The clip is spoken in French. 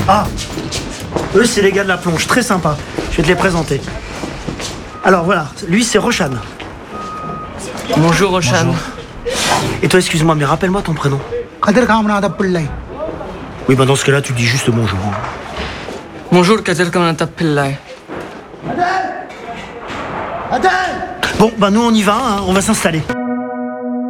Ah, eux, c'est les gars de la plonge, très sympa. Je vais te les présenter. Alors voilà, lui, c'est Roshan. Bonjour Roshan. Bonjour. Et toi, excuse-moi, mais rappelle-moi ton prénom. Kadir Kamnada Pillai. Oui, bah dans ce cas-là, tu dis juste bonjour. Bonjour Kadir Kamanata Pillai. Bon, bah nous, on y va, hein, on va s'installer.